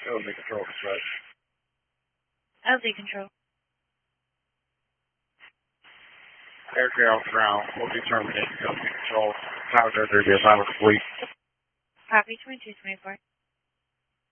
LZ control dispatch. LZ control. Aircraft ground will be terminated. LZ control. Power 33 be assigned with the fleet. Copy 2224.